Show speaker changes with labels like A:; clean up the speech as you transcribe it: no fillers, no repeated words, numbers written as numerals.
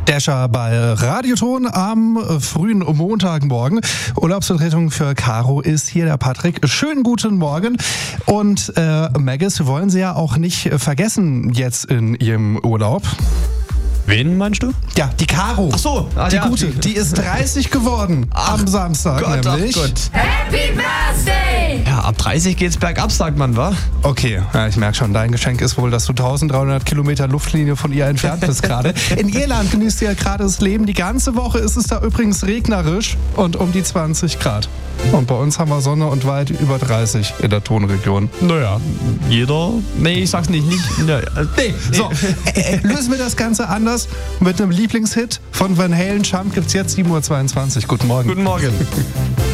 A: Escher bei Radioton am frühen Montagmorgen. Urlaubsvertretung für Caro ist hier der Patrick. Schönen guten Morgen. Und Maggis, wir wollen Sie ja auch nicht vergessen jetzt in Ihrem Urlaub.
B: Wen meinst du?
A: Ja, die Caro.
B: Ach so.
A: Die Gute. Die ist 30 geworden am Samstag
B: Gott,
A: nämlich.
B: Ach Gott.
C: Happy Birthday!
B: Ja, ab 30 geht's bergab, sagt man, wa?
A: Okay, ja, ich merke schon, dein Geschenk ist wohl, dass du 1300 Kilometer Luftlinie von ihr entfernt bist gerade. In Irland genießt sie ja gerade das Leben. Die ganze Woche ist es da übrigens regnerisch und um die 20 Grad. Und bei uns haben wir Sonne und weit über 30 in der Tonregion.
B: Naja, jeder... Nee, ich sag's nicht.
A: So, lösen wir das Ganze anders mit einem Lieblingshit von Van Halen. Jump gibt's jetzt 7:22 Uhr. Guten Morgen.
B: Guten Morgen.